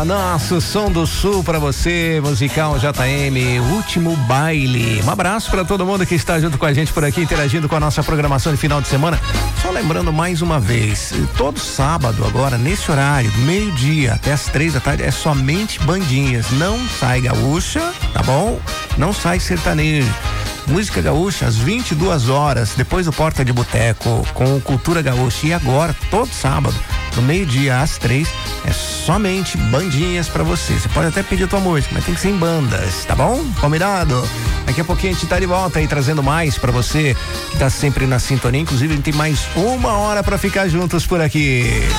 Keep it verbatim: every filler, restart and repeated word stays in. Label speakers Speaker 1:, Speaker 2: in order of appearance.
Speaker 1: Nosso som do sul pra você, musical J M, último baile. Um abraço pra todo mundo que está junto com a gente por aqui, interagindo com a nossa programação de final de semana. Só lembrando mais uma vez, todo sábado agora, nesse horário, do meio-dia até as três da tarde, é somente bandinhas. Não sai gaúcha, tá bom? Não sai sertanejo. Música gaúcha às vinte e duas horas, depois do Porta de Boteco, com Cultura Gaúcha. E agora, todo sábado, do meio-dia às três, é somente bandinhas pra você. Você pode até pedir tua música, mas tem que ser em bandas, tá bom? Combinado? Daqui a pouquinho a gente tá de volta aí, trazendo mais pra você que tá sempre na sintonia. Inclusive, a gente tem mais uma hora pra ficar juntos por aqui.